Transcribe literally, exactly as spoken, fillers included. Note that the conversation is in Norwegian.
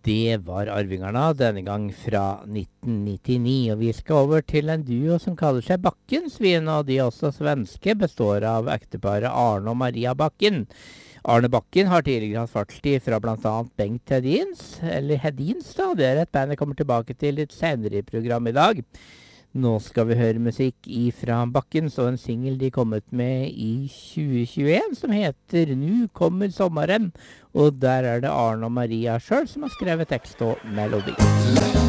Det var Arvingerne, denne gang fra nitten nittini, og vi skal over til en duo som kaller seg Bakkensvin, og de er også svenske, består av ekteparet Arne og Maria Bakken. Arne Bakken har tidligere hatt fartstid fra blant annet Bengt Hedins, eller Hedins da, det er et band jeg kommer tilbake til litt senere i programmet i dag. Nå skal vi høre musikk ifra Bakkens og en single de kommet med i tjue tjueen som heter «Nu kommer sommaren», og der er det Arne og Maria selv som har skrevet tekst og melodi.